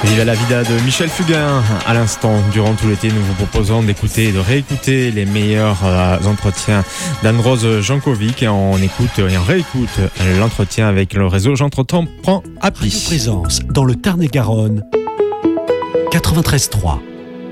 Viva la vida de Michel Fugain. À l'instant, durant tout l'été, nous vous proposons d'écouter et de réécouter les meilleurs entretiens d'Anne-Rose Jankovic. Et on écoute et on réécoute l'entretien avec le réseau J'entreprends Happy. Radio Présence dans le Tarn-et-Garonne, 93.3.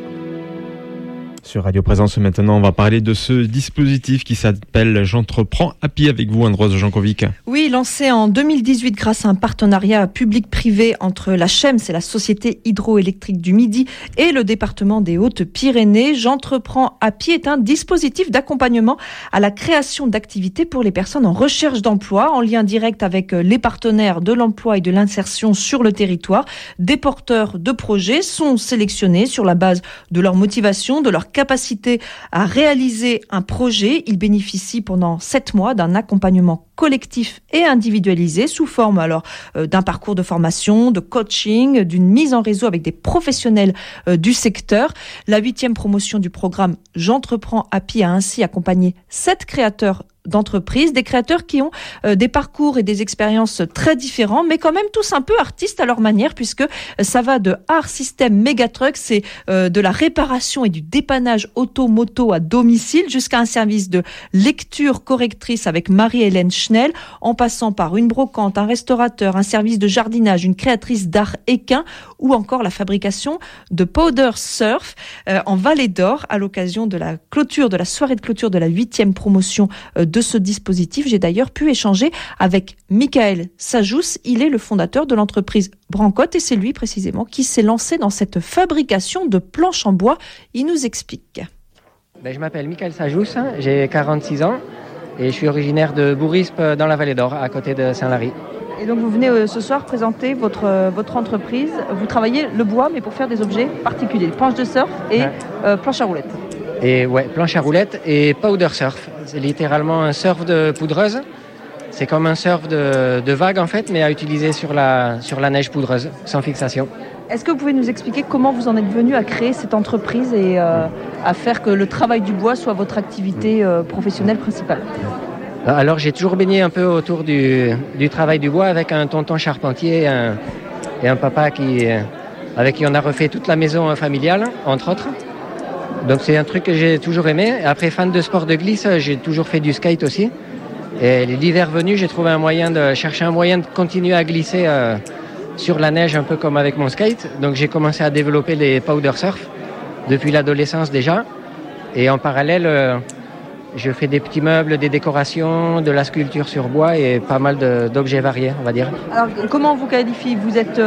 Sur Radio Présence, maintenant, on va parler de ce dispositif qui s'appelle J'entreprends Happy avec vous, Anne-Rose Jankovic. Oui, lancé en 2018 grâce à un partenariat public-privé entre la CHEM, c'est la Société hydroélectrique du Midi, et le département des Hautes-Pyrénées. J'entreprends Happy est un dispositif d'accompagnement à la création d'activités pour les personnes en recherche d'emploi, en lien direct avec les partenaires de l'emploi et de l'insertion sur le territoire. Des porteurs de projets sont sélectionnés sur la base de leur motivation, de leur capacité à réaliser un projet. Ils bénéficient pendant 7 mois d'un accompagnement collectif et individualisé sous forme d'un parcours de formation, de coaching, d'une mise en réseau avec des professionnels du secteur. La 8e promotion du programme J'entreprends Happy a ainsi accompagné 7 créateurs d'entreprises, des créateurs qui ont des parcours et des expériences très différents, mais quand même tous un peu artistes à leur manière, puisque ça va de Art System Megatruck, c'est de la réparation et du dépannage auto-moto à domicile, jusqu'à un service de lecture correctrice avec Marie-Hélène Schnell, en passant par une brocante, un restaurateur, un service de jardinage, une créatrice d'art équin, ou encore la fabrication de powder surf en Vallée d'Or, à l'occasion de la clôture, de la soirée de clôture de la 8e promotion de ce dispositif. J'ai d'ailleurs pu échanger avec Michael Sajous. Il est le fondateur de l'entreprise Brancotte et c'est lui précisément qui s'est lancé dans cette fabrication de planches en bois. Il nous explique. Je m'appelle Michael Sajous, j'ai 46 ans et je suis originaire de Bourispe dans la Vallée d'Or, à côté de Saint-Lary. Et donc vous venez ce soir présenter votre entreprise. Vous travaillez le bois mais pour faire des objets particuliers, planches de surf et planches à roulettes. Et ouais, planche à roulettes et powder surf. C'est littéralement un surf de poudreuse. C'est comme un surf de vague en fait, mais à utiliser sur la neige poudreuse, sans fixation. Est-ce que vous pouvez nous expliquer comment vous en êtes venu à créer cette entreprise et à faire que le travail du bois soit votre activité professionnelle principale ? Alors j'ai toujours baigné un peu autour du travail du bois avec un tonton charpentier et un papa avec qui on a refait toute la maison familiale, entre autres. Donc c'est un truc que j'ai toujours aimé. Après, fan de sport de glisse, j'ai toujours fait du skate aussi. Et l'hiver venu, j'ai trouvé chercher un moyen de continuer à glisser sur la neige, un peu comme avec mon skate. Donc j'ai commencé à développer les powder surf depuis l'adolescence déjà. Et en parallèle, je fais des petits meubles, des décorations, de la sculpture sur bois et pas mal d'objets variés, on va dire. Alors, comment on vous qualifie ? Vous êtes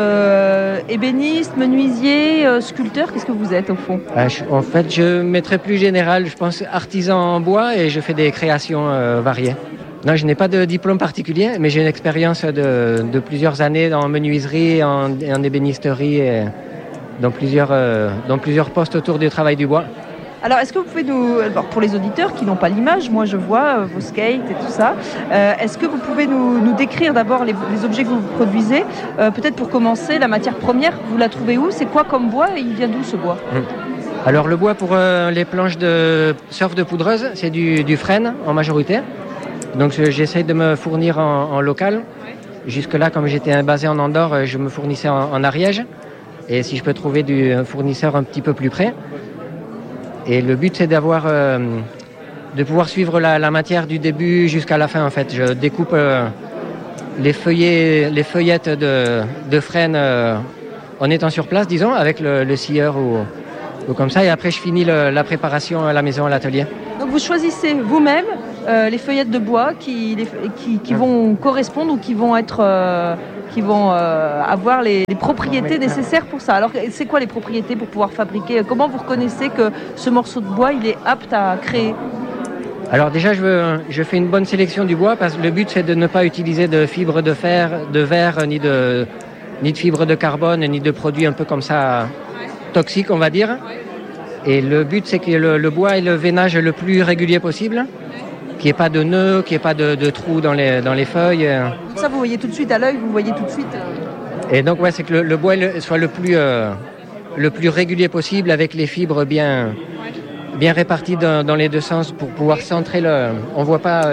ébéniste, menuisier, sculpteur ? Qu'est-ce que vous êtes au fond ? En fait, je mettrais plus général, je pense artisan en bois et je fais des créations variées. Non, je n'ai pas de diplôme particulier, mais j'ai une expérience de plusieurs années en menuiserie, en ébénisterie et dans plusieurs postes autour du travail du bois. Alors, est-ce que vous pouvez pour les auditeurs qui n'ont pas l'image, moi je vois vos skates et tout ça, est-ce que vous pouvez nous décrire d'abord les objets que vous produisez ? Peut-être pour commencer, la matière première, vous la trouvez où ? C'est quoi comme bois et il vient d'où ce bois ? Alors le bois pour les planches de surf de poudreuse, c'est du frêne en majorité. Donc j'essaie de me fournir en local. Jusque-là, comme j'étais basé en Andorre, je me fournissais en Ariège. Et si je peux trouver du fournisseur un petit peu plus près. Et le but, c'est de pouvoir suivre la matière du début jusqu'à la fin, en fait. Je découpe les feuillettes de frêne en étant sur place, disons, avec le scieur ou comme ça. Et après, je finis la préparation à la maison, à l'atelier. Donc, vous choisissez vous-même les feuillettes de bois qui vont correspondre ou qui vont être... qui vont avoir les propriétés nécessaires pour ça. Alors, c'est quoi les propriétés pour pouvoir fabriquer ? Comment vous reconnaissez que ce morceau de bois, il est apte à créer ? Alors déjà, je fais une bonne sélection du bois parce que le but, c'est de ne pas utiliser de fibres de fer, de verre, ni de fibres de carbone, ni de produits un peu comme ça toxiques, on va dire. Et le but, c'est que le bois ait le veinage le plus régulier possible. Qu'il n'y ait pas de nœuds, qu'il n'y ait pas de trous dans les feuilles. Ça, vous voyez tout de suite à l'œil, vous voyez tout de suite. Et donc, ouais, c'est que le bois soit le plus régulier possible, avec les fibres bien réparties dans les deux sens pour pouvoir centrer on voit pas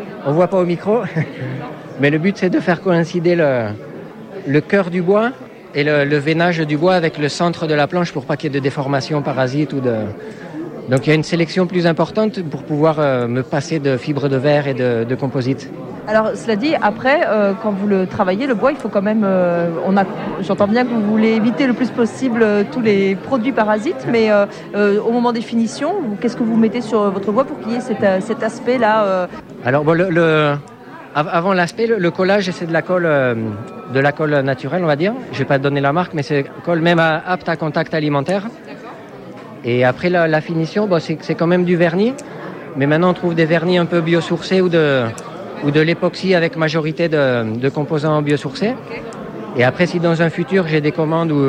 au micro, mais le but, c'est de faire coïncider le cœur du bois et le veinage du bois avec le centre de la planche pour pas qu'il y ait de déformation, parasites ou de... Donc il y a une sélection plus importante pour pouvoir me passer de fibres de verre et de composite. Alors, cela dit, après, quand vous le travaillez, le bois, il faut quand même... j'entends bien que vous voulez éviter le plus possible tous les produits parasites, mais au moment des finitions, qu'est-ce que vous mettez sur votre bois pour qu'il y ait cet aspect-là Alors, bon, avant l'aspect, le collage, c'est de la colle naturelle, on va dire. Je ne vais pas donner la marque, mais c'est colle même apte à contact alimentaire. Et après, la finition, bon, c'est quand même du vernis, mais maintenant, on trouve des vernis un peu biosourcés ou de l'époxy avec majorité de composants biosourcés. Et après, si dans un futur, j'ai des commandes où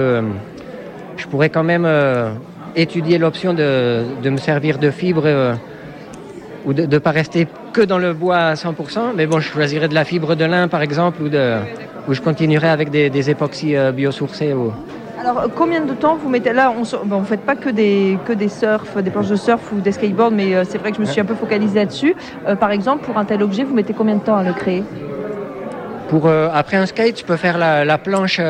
je pourrais quand même étudier l'option de me servir de fibres ou de ne pas rester que dans le bois à 100%. Mais bon, je choisirais de la fibre de lin, par exemple, ou je continuerai avec des époxys biosourcés. Alors, combien de temps vous mettez là? Vous ne faites pas que des surf, des planches de surf ou des skateboards, mais c'est vrai que je me suis un peu focalisée là-dessus. Par exemple, pour un tel objet, vous mettez combien de temps à le créer? Après un skate, je peux faire la planche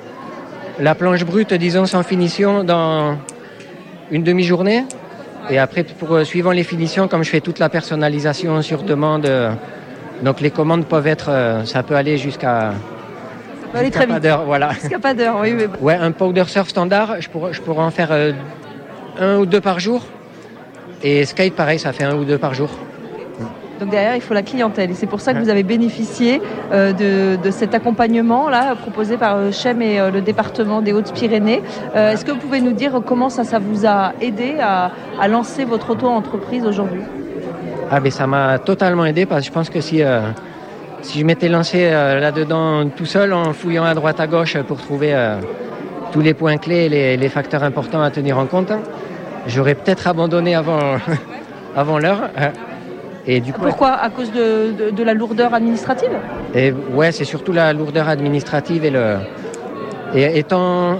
brute, disons, sans finition, dans une demi-journée. Et après, suivant les finitions, comme je fais toute la personnalisation sur demande, donc les commandes peuvent être, ça peut aller jusqu'à... aller très vite. Pas d'heure, voilà. Jusqu'à pas d'heure, oui. Mais... Ouais, un powder surf standard, je pourrais en faire 1 ou 2 par jour. Et skate, pareil, ça fait 1 ou 2 par jour. Donc derrière, il faut la clientèle. Et c'est pour ça que vous avez bénéficié de cet accompagnement-là proposé par Chem et le département des Hautes-Pyrénées. Est-ce que vous pouvez nous dire comment ça vous a aidé à lancer votre auto-entreprise aujourd'hui? Ah, mais ça m'a totalement aidé parce que je pense que si je m'étais lancé là-dedans tout seul en fouillant à droite à gauche pour trouver tous les points clés et les facteurs importants à tenir en compte, j'aurais peut-être abandonné avant l'heure. Et du coup, pourquoi? À cause de la lourdeur administrative? Ouais, c'est surtout la lourdeur administrative et étant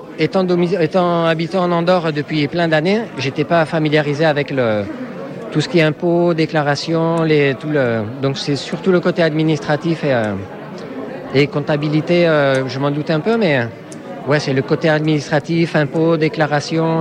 habitant en Andorre depuis plein d'années, j'étais pas familiarisé avec tout ce qui est impôts, déclarations, donc c'est surtout le côté administratif et comptabilité, je m'en doute un peu, mais ouais, c'est le côté administratif, impôts, déclarations,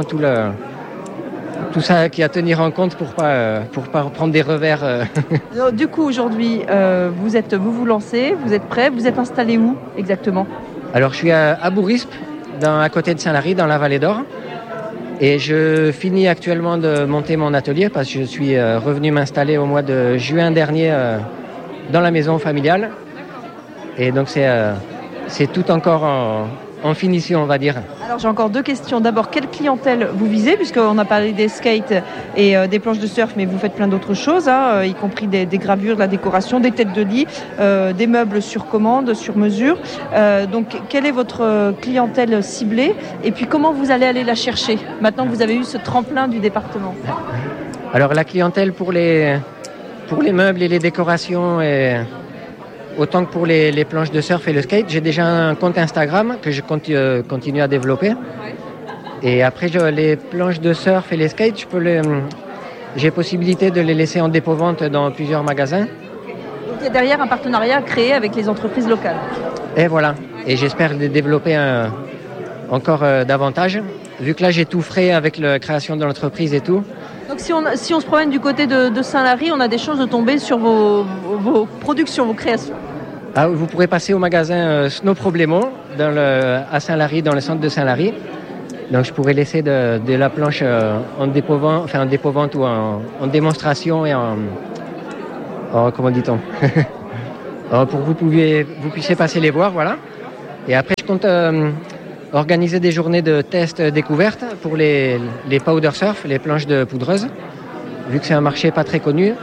tout ça qui à tenir en compte pour pas prendre des revers. Du coup, aujourd'hui, vous vous lancez, vous êtes prêt, vous êtes installé où exactement? Alors, je suis à Bourisp, à côté de Saint-Lary, dans la Vallée d'Or. Et je finis actuellement de monter mon atelier parce que je suis revenu m'installer au mois de juin dernier dans la maison familiale. Et donc, c'est tout encore en finition, on va dire. Alors j'ai encore 2 questions. D'abord, quelle clientèle vous visez, puisqu'on a parlé des skates et des planches de surf, mais vous faites plein d'autres choses, y compris des gravures, de la décoration, des têtes de lit, des meubles sur commande, sur mesure. Donc quelle est votre clientèle ciblée et puis comment vous allez aller la chercher maintenant que vous avez eu ce tremplin du département? Alors la clientèle pour les meubles et les décorations et autant que pour les planches de surf et le skate, j'ai déjà un compte Instagram que je continue à développer. Et après, les planches de surf et les skates, j'ai possibilité de les laisser en dépôt-vente dans plusieurs magasins. Donc il y a derrière un partenariat créé avec les entreprises locales. Et voilà. Et j'espère les développer encore davantage. Vu que là, j'ai tout frais avec la création de l'entreprise et tout. Donc si on se promène du côté de Saint-Lary, on a des chances de tomber sur vos productions, vos créations. Ah, vous pourrez passer au magasin Snow Problemo à Saint-Lary, dans le centre de Saint-Lary. Donc je pourrais laisser de la planche en dépôt-vente ou en démonstration et comment dit-on pour que vous puissiez passer les voir, voilà. Et après je compte organiser des journées de tests découvertes pour les powder surf, les planches de poudreuse, vu que c'est un marché pas très connu.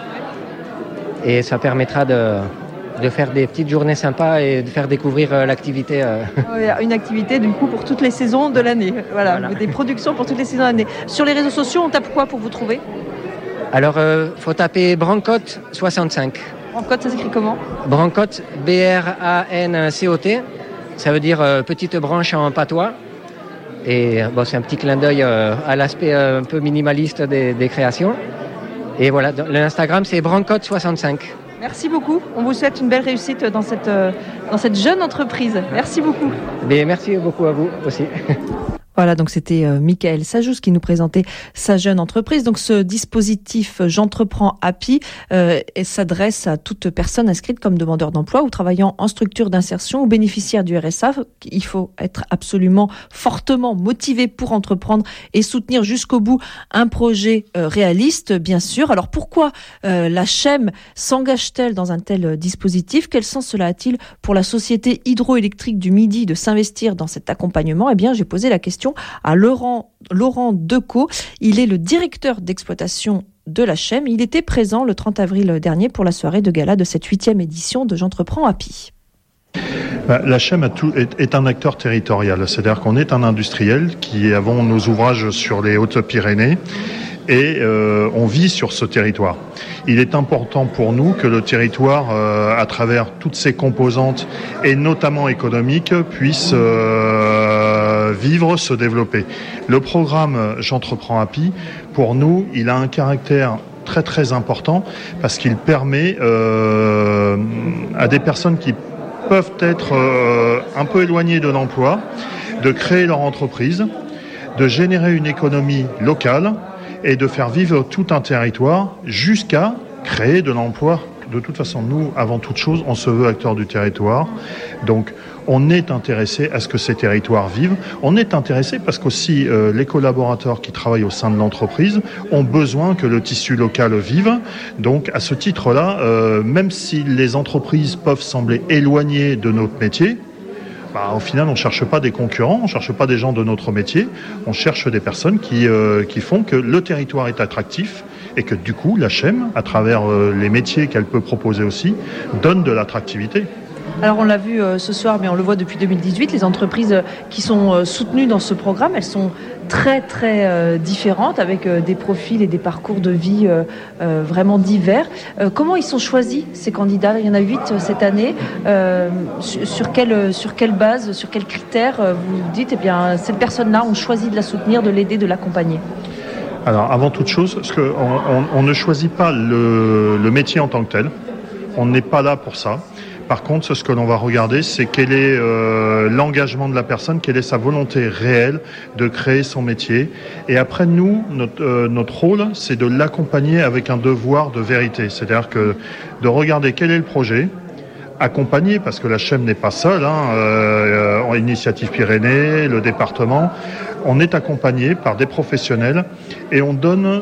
Et ça permettra de faire des petites journées sympas et de faire découvrir l'activité. Une activité du coup pour toutes les saisons de l'année. Voilà. Des productions pour toutes les saisons de l'année. Sur les réseaux sociaux, on tape quoi pour vous trouver? Alors, faut taper Brancote 65. Brancote, ça s'écrit comment? Brancote, B-R-A-N-C-O-T. Ça veut dire petite branche en patois. Et c'est un petit clin d'œil à l'aspect un peu minimaliste des créations. Et voilà, l'Instagram, c'est Brancote65. Merci beaucoup. On vous souhaite une belle réussite dans cette jeune entreprise. Merci beaucoup. Mais merci beaucoup à vous aussi. Voilà, donc c'était Michael Sajous qui nous présentait sa jeune entreprise. Donc ce dispositif J'entreprends Happy s'adresse à toute personne inscrite comme demandeur d'emploi ou travaillant en structure d'insertion ou bénéficiaire du RSA. Il faut être absolument fortement motivé pour entreprendre et soutenir jusqu'au bout un projet réaliste, bien sûr. Alors pourquoi la CHEM s'engage-t-elle dans un tel dispositif ? Quel sens cela a-t-il pour la société hydroélectrique du Midi de s'investir dans cet accompagnement ? Eh bien, j'ai posé la question à Laurent Decaux. Il est le directeur d'exploitation de la CHEM. Il était présent le 30 avril dernier pour la soirée de gala de cette 8e édition de J'entreprends Happy. La CHEM est un acteur territorial, c'est-à-dire qu'on est un industriel qui avons nos ouvrages sur les Hautes-Pyrénées et on vit sur ce territoire. Il est important pour nous que le territoire, à travers toutes ses composantes et notamment économiques, puisse vivre, se développer. Le programme J'entreprends Happy, pour nous, il a un caractère très très important parce qu'il permet à des personnes qui peuvent être un peu éloignées de l'emploi de créer leur entreprise, de générer une économie locale et de faire vivre tout un territoire jusqu'à créer de l'emploi. De toute façon, nous, avant toute chose, on se veut acteur du territoire. Donc, on est intéressé à ce que ces territoires vivent. On est intéressé parce qu'aussi les collaborateurs qui travaillent au sein de l'entreprise ont besoin que le tissu local vive. Donc, à ce titre-là, même si les entreprises peuvent sembler éloignées de notre métier, au final, on ne cherche pas des concurrents, on ne cherche pas des gens de notre métier, on cherche des personnes qui font que le territoire est attractif et que du coup, la CHEM, à travers les métiers qu'elle peut proposer aussi, donne de l'attractivité. Alors on l'a vu ce soir, mais on le voit depuis 2018, les entreprises qui sont soutenues dans ce programme, elles sont très très différentes avec des profils et des parcours de vie vraiment divers. Comment ils sont choisis ces candidats ? Il y en a 8 cette année. Sur quelle base, sur quels critères vous dites, ces personnes-là ont choisi de la soutenir, de l'aider, de l'accompagner ? Alors avant toute chose, parce on ne choisit pas le métier en tant que tel. On n'est pas là pour ça. Par contre, ce que l'on va regarder, c'est quel est l'engagement de la personne, quelle est sa volonté réelle de créer son métier. Et après, nous, notre rôle, c'est de l'accompagner avec un devoir de vérité. C'est-à-dire que de regarder quel est le projet, accompagner, parce que la CHEM n'est pas seule, en Initiative Pyrénées, le département, on est accompagné par des professionnels et on donne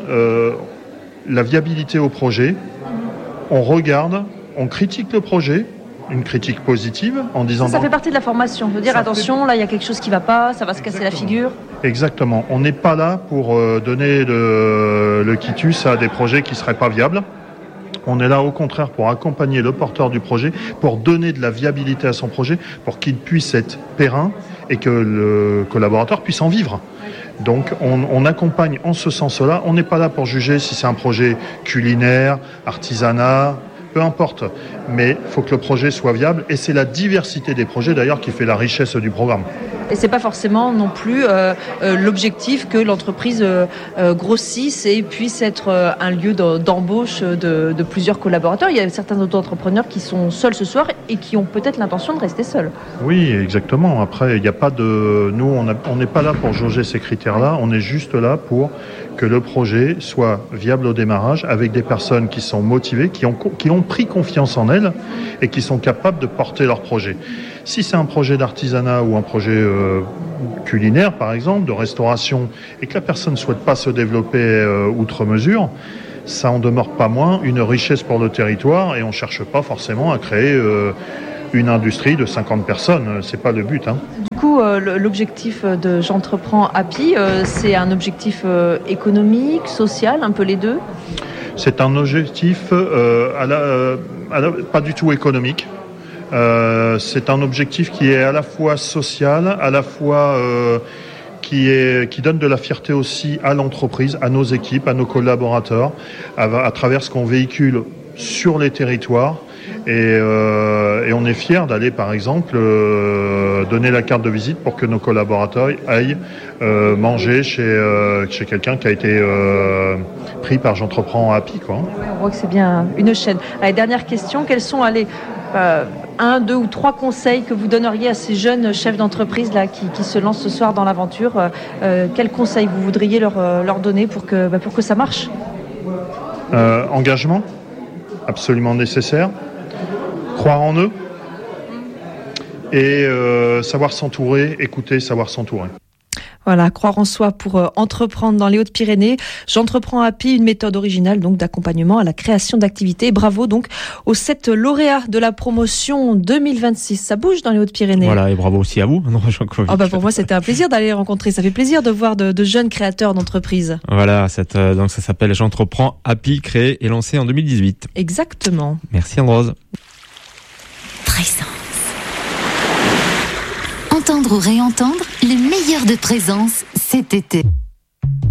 la viabilité au projet. On regarde, on critique le projet, une critique positive en disant... Ça fait partie de la formation, de dire attention, là il y a quelque chose qui ne va pas, ça va se casser la figure. Exactement, on n'est pas là pour donner le quitus à des projets qui ne seraient pas viables. On est là au contraire pour accompagner le porteur du projet, pour donner de la viabilité à son projet, pour qu'il puisse être périn et que le collaborateur puisse en vivre. Donc on accompagne en ce sens-là, on n'est pas là pour juger si c'est un projet culinaire, artisanat, peu importe, mais il faut que le projet soit viable et c'est la diversité des projets d'ailleurs qui fait la richesse du programme. Et c'est pas forcément non plus l'objectif que l'entreprise grossisse et puisse être un lieu d'embauche de plusieurs collaborateurs. Il y a certains auto-entrepreneurs qui sont seuls ce soir et qui ont peut-être l'intention de rester seuls. Oui, exactement. Après, il n'y a pas de... Nous, on n'est pas là pour jauger ces critères-là. On est juste là pour que le projet soit viable au démarrage avec des personnes qui sont motivées, qui ont pris confiance en elles et qui sont capables de porter leur projet. Si c'est un projet d'artisanat ou un projet culinaire, par exemple, de restauration, et que la personne ne souhaite pas se développer outre mesure, ça en demeure pas moins une richesse pour le territoire et on ne cherche pas forcément à créer une industrie de 50 personnes. C'est pas le but. Du coup, l'objectif de J'entreprends Happy, c'est un objectif économique, social, un peu les deux ? C'est un objectif pas du tout économique. C'est un objectif qui est à la fois social, à la fois qui donne de la fierté aussi à l'entreprise, à nos équipes, à nos collaborateurs, à travers ce qu'on véhicule sur les territoires Et on est fiers d'aller, par exemple, donner la carte de visite pour que nos collaborateurs aillent manger chez quelqu'un qui a été pris par J'entreprends Happy, quoi. On voit que c'est bien une chaîne. Allez, dernière question, quels sont 1, 2 ou 3 conseils que vous donneriez à ces jeunes chefs d'entreprise là, qui se lancent ce soir dans l'aventure? Quels conseils vous voudriez leur donner pour que ça marche? Engagement, absolument nécessaire. Croire en eux. Et savoir s'entourer, écouter, savoir s'entourer. Voilà, croire en soi pour entreprendre dans les Hautes-Pyrénées. J'entreprends Happy, une méthode originale donc d'accompagnement à la création d'activités. Bravo donc aux 7 lauréats de la promotion 2026. Ça bouge dans les Hautes-Pyrénées. Voilà, et bravo aussi à vous, Andros Jankovic. Pour moi, c'était un plaisir d'aller les rencontrer. Ça fait plaisir de voir de jeunes créateurs d'entreprises. Voilà, donc ça s'appelle J'entreprends Happy, créé et lancé en 2018. Exactement. Merci Andros. Présence. Entendre ou réentendre, le meilleur de Présence cet été.